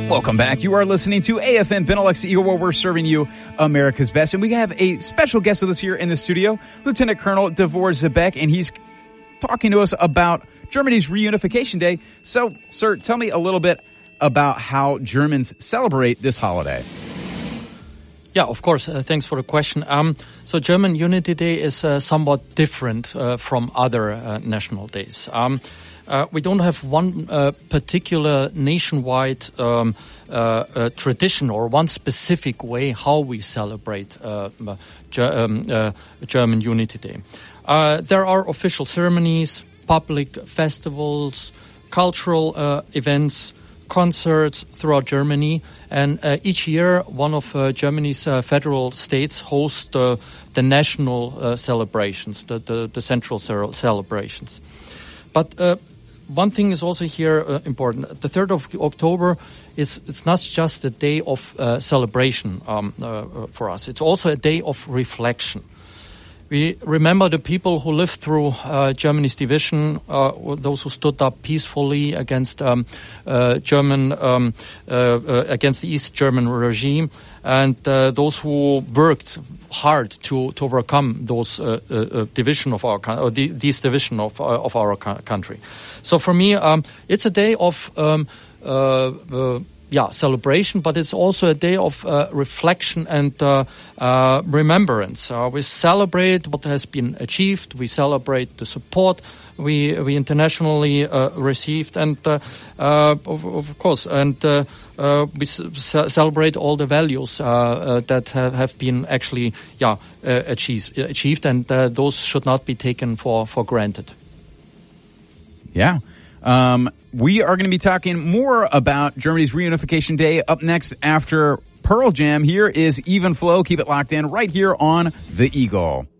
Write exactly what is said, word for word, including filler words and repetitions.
Welcome back. You are listening to A F N Benelux Eagle, where we're serving you America's best. And we have a special guest with us here in the studio, Lieutenant Colonel Davor Zebek, and he's talking to us about Germany's Reunification Day. So, sir, tell me a little bit about how Germans celebrate this holiday. Yeah, of course. Uh, thanks for the question. Um, so German Unity Day is uh, somewhat different uh, from other uh, national days. Um, uh, we don't have one uh, particular nationwide um, uh, uh, tradition or one specific way how we celebrate uh, Ge- um, uh, German Unity Day. Uh, there are official ceremonies, public festivals, cultural uh, events, concerts throughout Germany, and uh, each year one of uh, Germany's uh, federal states hosts uh, the national uh, celebrations, the, the, the central ce- celebrations. But uh, one thing is also here uh, important. The third of October is it's not just a day of uh, celebration um, uh, for us. It's also a day of reflection. We remember the people who lived through uh, Germany's division, uh, those who stood up peacefully against um, uh, German, um, uh, uh, against the East German regime, and uh, those who worked hard to, to overcome those uh, uh, division of our or the, this division of uh, of our country. So for me, um, it's a day of um, uh, uh, yeah celebration, but it's also a day of uh, reflection and uh, uh, remembrance. Uh, we celebrate what has been achieved. We celebrate the support we we internationally uh, received, and uh, uh, of, of course, and uh, uh, we c- celebrate all the values uh, uh, that have, have been actually yeah uh, achieved achieved, and uh, those should not be taken for for granted. Yeah. Um, we are going to be talking more about Germany's Reunification Day up next after Pearl Jam. Here is Even Flow. Keep it locked in right here on The Eagle.